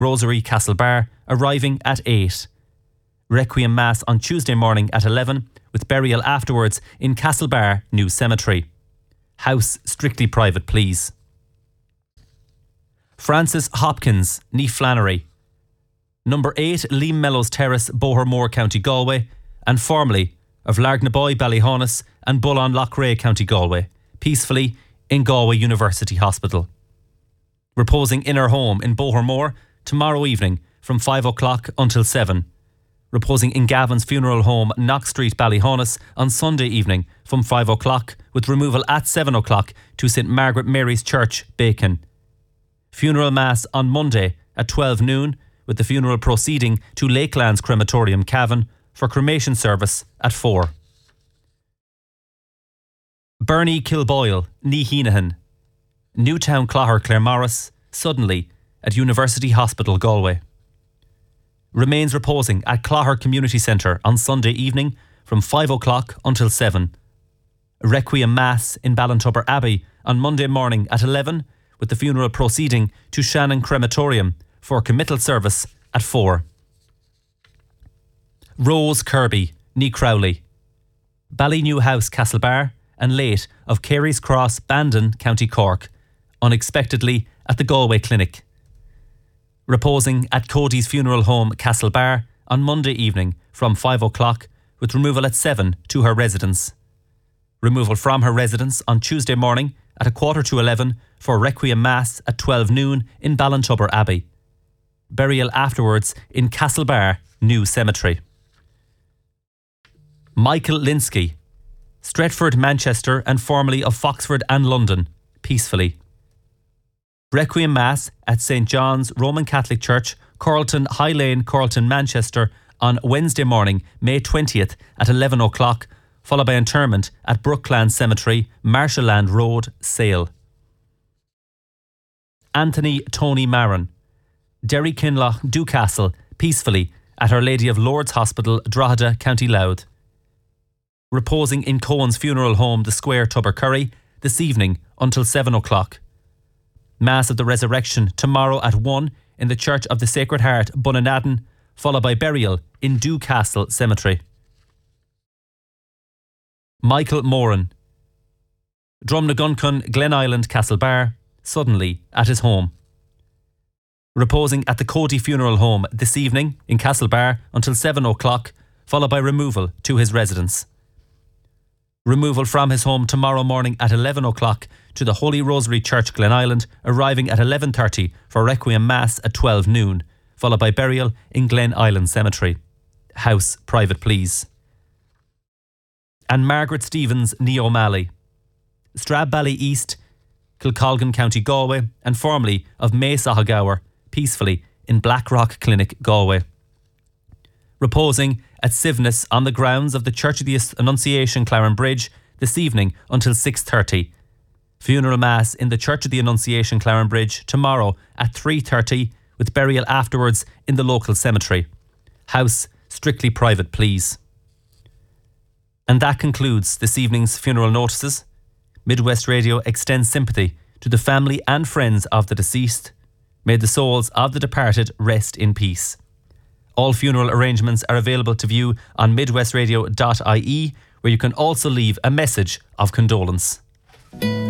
Rosary Castlebar, arriving at 8. Requiem Mass on Tuesday morning at 11, with burial afterwards in Castlebar New Cemetery. House strictly private, please. Francis Hopkins, ní Flannery. Number 8 Liam Mellows Terrace, Bohermore, County Galway, and formerly of Largnaboy, Ballyhonus and Bullon Loughrea, County Galway, peacefully in Galway University Hospital. Reposing in her home in Bohermore tomorrow evening from 5 o'clock until 7. Reposing in Gavin's funeral home, Knox Street, Ballyhonus, on Sunday evening from 5 o'clock, with removal at 7 o'clock to St Margaret Mary's Church, Bacon. Funeral Mass on Monday at 12 noon, with the funeral proceeding to Lakelands Crematorium, Cavan, for cremation service at 4. Bernie Kilboyle, ní Heenahan. Newtown Clogher, Claremorris, suddenly at University Hospital, Galway. Remains reposing at Clogher Community Centre on Sunday evening from 5 o'clock until 7. Requiem Mass in Ballintubber Abbey on Monday morning at 11, with the funeral proceeding to Shannon Crematorium for committal service at 4. Rose Kirby, ní Crowley. Ballynew House, Castlebar, and late of Carey's Cross, Bandon, County Cork, unexpectedly at the Galway Clinic. Reposing at Cody's funeral home, Castlebar, on Monday evening from 5 o'clock, with removal at 7 to her residence. Removal from her residence on Tuesday morning at 11:15 for Requiem Mass at 12 noon in Ballintubber Abbey. Burial afterwards in Castlebar New Cemetery. Michael Linsky, Stretford, Manchester, and formerly of Foxford and London, peacefully. Requiem Mass at St John's Roman Catholic Church, Coralton High Lane, Coralton, Manchester, on Wednesday morning, May 20th at 11 o'clock, followed by interment at Brookland Cemetery, Marshallland Road, Sale. Anthony Tony Maron, Derry Kinloch, Dewcastle, peacefully at Our Lady of Lourdes Hospital, Drogheda, County Louth. Reposing in Cohen's funeral home, The Square, Tubbercurry, this evening until 7 o'clock. Mass of the Resurrection tomorrow at 1 in the Church of the Sacred Heart, Bunanadden, followed by burial in Dewcastle Cemetery. Michael Moran, Drumnaguncon, Glen Island, Castlebar, suddenly at his home. Reposing at the Cody Funeral Home this evening in Castlebar until 7 o'clock, followed by removal to his residence. Removal from his home tomorrow morning at 11 o'clock to the Holy Rosary Church, Glen Island, arriving at 11:30 for Requiem Mass at 12 noon, followed by burial in Glen Island Cemetery. House private, please. And Margaret Stevens, ní O'Malley. Strabbally East, Kilcolgan, County Galway, and formerly of Maysahagawer, peacefully in Blackrock Clinic, Galway. Reposing at Sivness on the grounds of the Church of the Annunciation, Clarenbridge, this evening until 6:30. Funeral Mass in the Church of the Annunciation, Clarenbridge, tomorrow at 3:30, with burial afterwards in the local cemetery. House strictly private, please. And that concludes this evening's funeral notices. Midwest Radio extends sympathy to the family and friends of the deceased. May the souls of the departed rest in peace. All funeral arrangements are available to view on midwestradio.ie, where you can also leave a message of condolence.